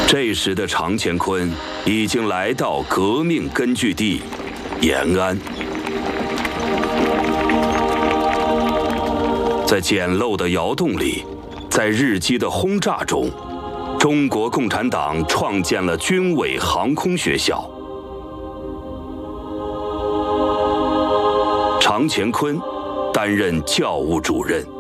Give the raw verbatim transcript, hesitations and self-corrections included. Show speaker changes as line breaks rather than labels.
这时的常乾坤已经来到革命根据地延安。在简陋的窑洞里，在日机的轰炸中，中国共产党创建了军委航空学校。常乾坤担任教务主任。